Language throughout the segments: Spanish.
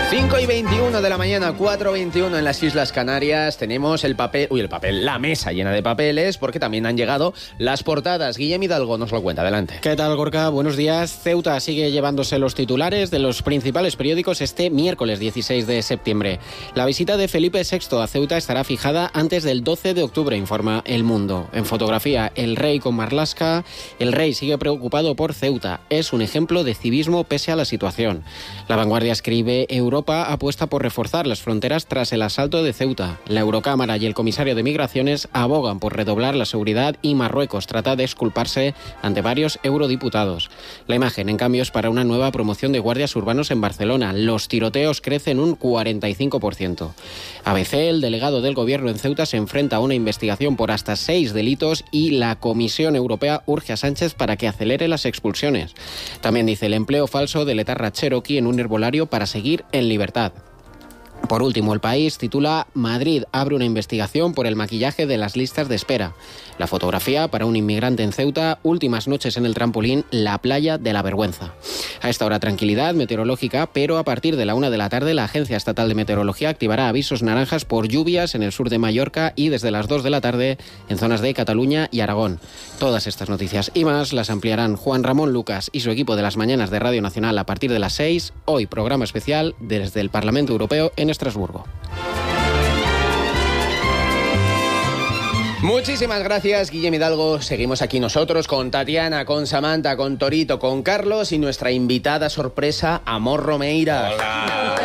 5:21 de la mañana, 4:21 en las Islas Canarias. Tenemos la mesa llena de papeles, porque también han llegado las portadas. Guillem Hidalgo nos lo cuenta, adelante. ¿Qué tal, Gorka? Buenos días. Ceuta sigue llevándose los titulares de los principales periódicos este miércoles 16 de septiembre. La visita de Felipe VI a Ceuta estará fijada antes del 12 de octubre, informa El Mundo. En fotografía, el rey con Marlaska. El rey sigue preocupado por Ceuta. Es un ejemplo de civismo pese a la situación. La Vanguardia escribe: Europa apuesta por reforzar las fronteras tras el asalto de Ceuta. La Eurocámara y el comisario de Migraciones abogan por redoblar la seguridad y Marruecos trata de exculparse ante varios eurodiputados. La imagen, en cambio, es para una nueva promoción de guardias urbanos en Barcelona. Los tiroteos crecen un 45%. ABC, el delegado del gobierno en Ceuta, se enfrenta a una investigación por hasta 6 delitos y la Comisión Europea urge a Sánchez para que acelere las expulsiones. También dice: el empleo falso del etarra Cherokee en un herbolario para seguir en libertad. Por último, El País titula: Madrid abre una investigación por el maquillaje de las listas de espera. La fotografía para un inmigrante en Ceuta: últimas noches en el trampolín, la playa de la vergüenza. A esta hora tranquilidad meteorológica, pero a partir de la 1 de la tarde la Agencia Estatal de Meteorología activará avisos naranjas por lluvias en el sur de Mallorca y desde las 2 de la tarde en zonas de Cataluña y Aragón. Todas estas noticias y más las ampliarán Juan Ramón Lucas y su equipo de las mañanas de Radio Nacional a partir de las 6. Hoy programa especial desde el Parlamento Europeo en Estrasburgo. Muchísimas gracias, Guillem Hidalgo. Seguimos aquí nosotros con Tatiana, con Samantha, con Torito, con Carlos y nuestra invitada sorpresa, Amor Romeira. Hola,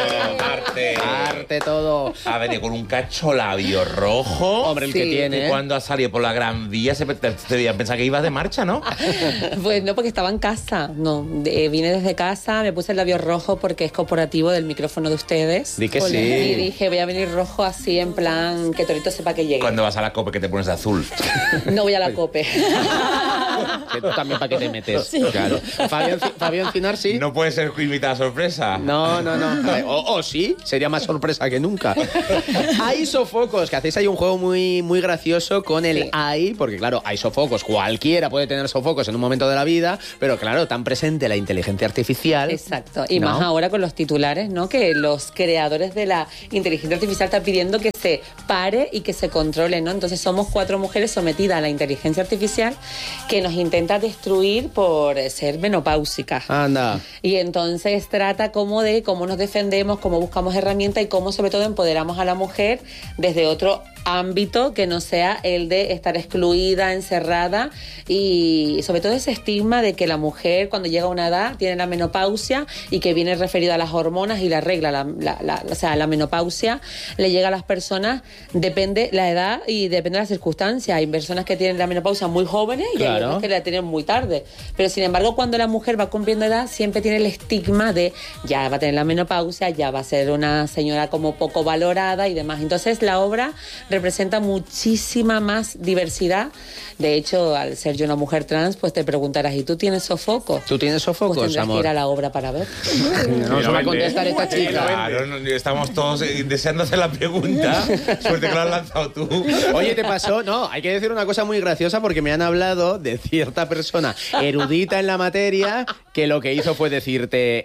Arte todo. Ha venido con un cacho labio rojo. Hombre, el que tiene. Y cuando ha salido por la Gran Vía te debían pensar que ibas de marcha, ¿no? Pues no, porque estaba en casa. No, vine desde casa, me puse el labio rojo porque es corporativo del micrófono de ustedes. Di que sí. Y dije, voy a venir rojo así, en plan, que Torito sepa que llegue. Cuando vas a la COPE que te pones de azul. No voy a la COPE. Que tú también, ¿para qué te metes? Sí. Claro. Fabio Encinar, sí. No puede ser invitada sorpresa. No. O sí, sería más sorpresa que nunca. Hay sofocos, que hacéis ahí un juego muy gracioso con el hay, porque claro, hay sofocos, cualquiera puede tener sofocos en un momento de la vida, pero claro, tan presente la inteligencia artificial. Exacto, y ¿no? más ahora con los titulares, ¿no? Que los creadores de la inteligencia artificial están pidiendo que se pare y que se controle, ¿no? Entonces somos 4 mujeres sometidas a la inteligencia artificial que nos intenta destruir por ser menopáusicas. Anda. Y entonces trata como de cómo nos defendemos, cómo buscamos herramientas y cómo sobre todo empoderamos a la mujer desde otro ámbito que no sea el de estar excluida, encerrada, y sobre todo ese estigma de que la mujer cuando llega a una edad tiene la menopausia y que viene referido a las hormonas y la regla, o sea, la menopausia le llega a las personas, depende la edad y depende de las circunstancias. Hay personas que tienen la menopausia muy jóvenes y hay otras que la tienen muy tarde, pero sin embargo cuando la mujer va cumpliendo edad siempre tiene el estigma de ya va a tener la menopausia, ya va a ser una señora como poco valorada y demás. Entonces la obra representa muchísima más diversidad. De hecho, al ser yo una mujer trans, pues te preguntarás, ¿y tú tienes sofocos? ¿Tú tienes sofocos, pues tendrás amor? que ir a la obra para ver. No nos va a contestar esta chica. Claro, estamos todos deseando hacer la pregunta. Suerte que lo has lanzado tú. Oye, ¿te pasó? No, hay que decir una cosa muy graciosa porque me han hablado de cierta persona erudita en la materia que lo que hizo fue decirte,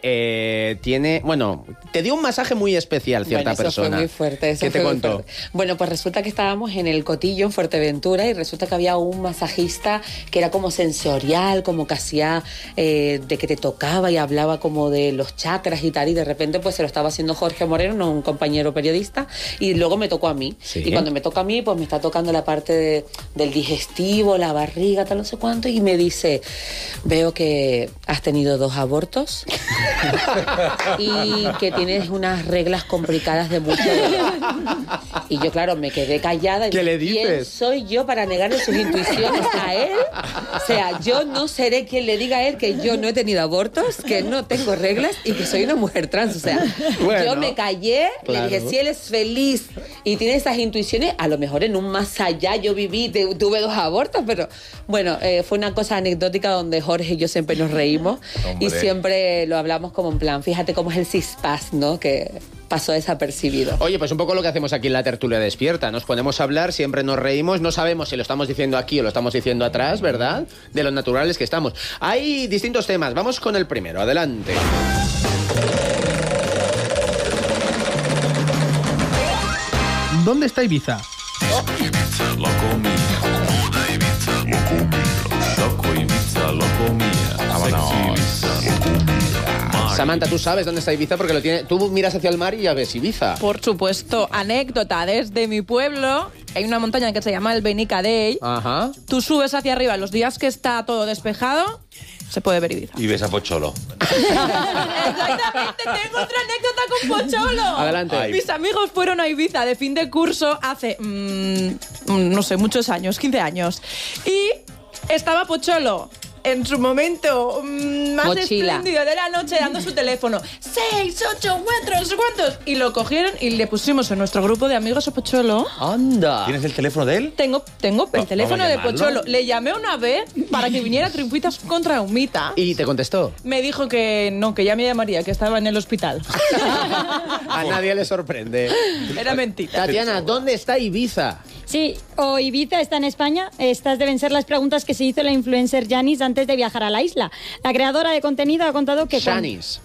te dio un masaje muy especial cierta eso persona. Fue muy fuerte. ¿Qué te contó? Bueno, pues resulta que estábamos en el Cotillo, en Fuerteventura, y resulta que había un masajista que era como sensorial, como que hacía de que te tocaba y hablaba como de los chakras y tal, y de repente pues se lo estaba haciendo Jorge Moreno, un compañero periodista, y luego me tocó a mí. ¿Sí? Y cuando me toca a mí, pues me está tocando la parte del digestivo, la barriga, tal, no sé cuánto, y me dice, veo que has tenido 2 abortos y que tienes unas reglas complicadas de mucho dolor. Y yo, claro, me quedé callada. ¿Qué le ¿Quién dices? soy yo para negarle sus intuiciones a él? O sea, yo no seré quien le diga a él que yo no he tenido abortos, que no tengo reglas y que soy una mujer trans. O sea, Bueno, yo me callé, claro. le dije, si él es feliz y tiene esas intuiciones, a lo mejor en un más allá yo viví, tuve 2 abortos, pero bueno, fue una cosa anecdótica donde Jorge y yo siempre nos reímos. Hombre. Y siempre lo hablamos como en plan, fíjate cómo es el cispas, ¿no? Que pasó desapercibido. Oye, pues un poco lo que hacemos aquí en la tertulia despierta. Nos ponemos a hablar, siempre nos reímos, no sabemos si lo estamos diciendo aquí o lo estamos diciendo atrás, ¿verdad? De lo naturales que estamos. Hay distintos temas, vamos con el primero, adelante. ¿dónde está Ibiza? Samantha, tú sabes dónde está Ibiza porque lo tiene. Tú miras hacia el mar y ya ves Ibiza. Por supuesto, anécdota, desde mi pueblo hay una montaña que se llama el Benicadei. Ajá. Tú subes hacia arriba los días que está todo despejado, se puede ver Ibiza. Y ves a Pocholo. Exactamente, tengo otra anécdota con Pocholo. Adelante. Ay. Mis amigos fueron a Ibiza de fin de curso hace, no sé, muchos años, 15 años. Y estaba Pocholo en su momento más Mochila. espléndido de la noche dando su teléfono. 6, 8, 4, no sé cuántos. Y lo cogieron y le pusimos en nuestro grupo de amigos a Pocholo. ¡Anda! ¿Tienes el teléfono de él? Tengo el teléfono de llamarlo. Pocholo. Le llamé una vez para que viniera a Triunfitas contra Humita. ¿Y te contestó? Me dijo que no, que ya me llamaría, que estaba en el hospital. A nadie le sorprende. Era mentira. Tatiana, ¿dónde está Ibiza? Sí, o Ibiza está en España. Estas deben ser las preguntas que se hizo la influencer Yanis antes de viajar a la isla. La creadora de contenido ha contado que... Yanis.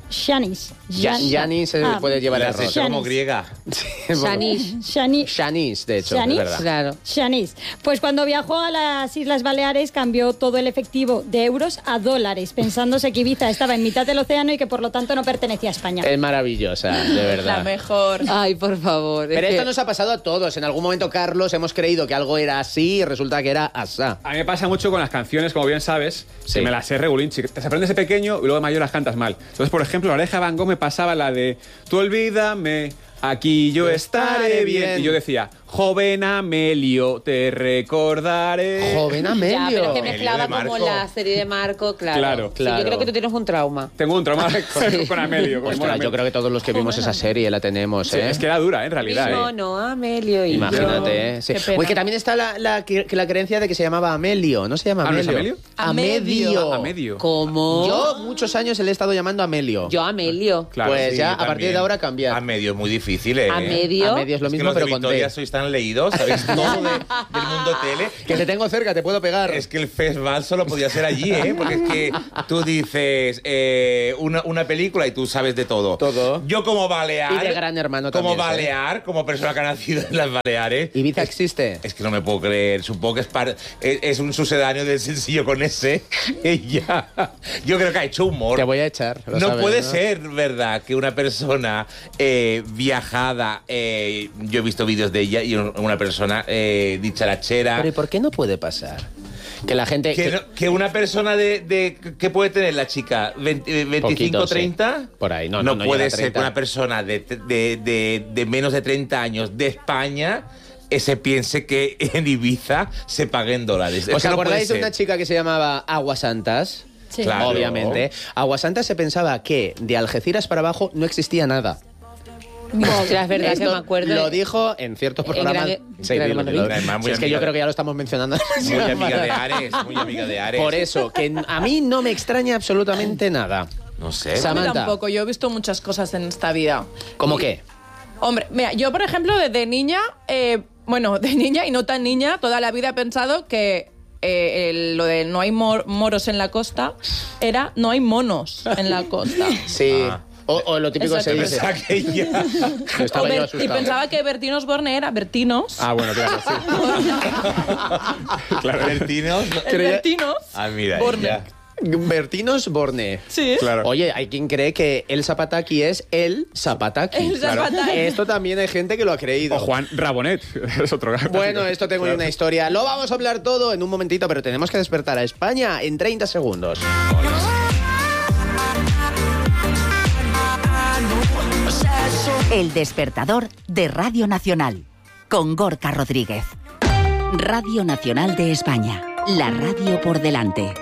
Yanis se puede llevar La el has error. hecho como Yanis. griega. Shanish. Yanis, de hecho, ¿Yanis? es verdad. Claro. Yanis. Pues cuando viajó a las Islas Baleares cambió todo el efectivo de euros a dólares, pensándose que Ibiza estaba en mitad del océano y que por lo tanto no pertenecía a España. Es maravillosa, de verdad. La mejor. Ay, por favor. Pero esto nos ha pasado a todos. En algún momento, Carlos, hemos creído que algo era así y resulta que era asá. A mí me pasa mucho con las canciones, como bien sabes, Sí. que me las sé regulinchi. Te aprendes de pequeño y luego de mayor las cantas mal. Entonces, por ejemplo, la oreja Van Gogh me pasaba la de tú olvídame, aquí yo estaré bien. Y yo decía, joven Amelio, te recordaré. Joven Amelio. Ya, pero es que Amelio mezclaba de Marco. como la serie de Marco, claro. Claro, Sí, yo creo que tú tienes un trauma. Tengo un trauma con Amelio. con Ostras, Amelio. yo creo que todos los que vimos esa serie la tenemos, Sí, ¿eh? es que era dura, en realidad. No, no, Amelio y Imagínate, ¿eh? Sí. Qué pena. Oye, que también está la creencia de que se llama Amelio. ¿No se llama ¿Ah, no es Amelio? Amelio? Amedio. A medio. ¿Cómo? Yo muchos años le he estado llamando Amelio. Yo Amelio. Claro, pues Sí, ya, yo a partir también. de ahora cambiar. A medio es muy difícil, ¿eh? A medio. Amedio es lo Es que mismo, los de pero con Victoria T. sois tan leídos, sabéis todo del mundo tele. Que te tengo cerca, te puedo pegar. Es que el festival solo podía ser allí, ¿eh? Porque es que tú dices una película y tú sabes de todo. Todo. Yo como Balear... Y de Gran Hermano como también, ¿eh? Balear, como persona que ha nacido en las Baleares... ¿Ibiza existe? Es que no me puedo creer. Supongo que es un sucedáneo del sencillo con ese. Ella. Yo creo que ha hecho humor. Te voy a echar. lo No sabes, puede ¿no? ser verdad que una persona viajada, yo he visto vídeos de ella y una persona dicharachera. Pero ¿y por qué no puede pasar? Que la gente... Que una persona ¿qué puede tener la chica? ¿25, Poquito, sí. 30? Por ahí, no No llega puede a ser 30. que una persona de menos de 30 años de España se piense que en Ibiza se pague en dólares. Es ¿Os que no puede acordáis de ser. una chica que se llamaba Aguasantas? Sí. Claro. Obviamente. Aguasantas se pensaba que de Algeciras para abajo no existía nada. Ostras, es verdad que Esto me acuerdo. Lo dijo en ciertos En programas. Gran- Sí, Gran dilo, Hermano. dilo. Además, muy Sí, es que amiga yo creo que ya lo estamos mencionando. Muy amiga de Ares, muy amiga de Ares. Por eso, que a mí no me extraña absolutamente nada. No sé. A mí Samantha. tampoco, yo he visto muchas cosas en esta vida. ¿Cómo qué? Hombre, mira, yo por ejemplo desde niña, de niña y no tan niña, toda la vida he pensado que lo de no hay moros en la costa era no hay monos en la costa. Sí. Ah. O lo típico que se Exacto. dice. Pensaba que ya... Estaba yo Y asustado. pensaba que Bertino Osborne era Bertinos. Ah, bueno, claro, sí. Claro, Bertinos. El Bertinos. Ah, mira. Borne. ya. Bertinos Borne. Sí. Claro. Oye, hay quien cree que el Zapataki es el Zapataki. El Zapataki. Esto también hay gente que lo ha creído. O Juan Rabonet, es otro gato. Bueno, esto tengo yo una historia. Lo vamos a hablar todo en un momentito, pero tenemos que despertar a España en 30 segundos. El despertador de Radio Nacional, con Gorka Rodríguez. Radio Nacional de España, la radio por delante.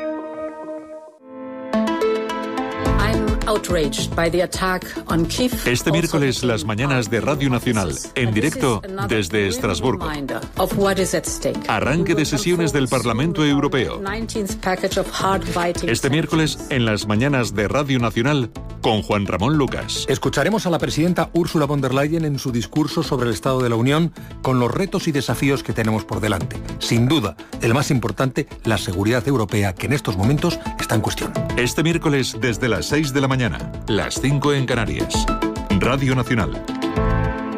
Este miércoles, las mañanas de Radio Nacional, en directo desde Estrasburgo. Arranque de sesiones del Parlamento Europeo. Este miércoles, en las mañanas de Radio Nacional, con Juan Ramón Lucas. Escucharemos a la presidenta Ursula von der Leyen en su discurso sobre el Estado de la Unión, con los retos y desafíos que tenemos por delante. Sin duda, el más importante, la seguridad europea, que en estos momentos está en cuestión. Este miércoles, desde las 6 de la mañana, las 5 en Canarias. Radio Nacional,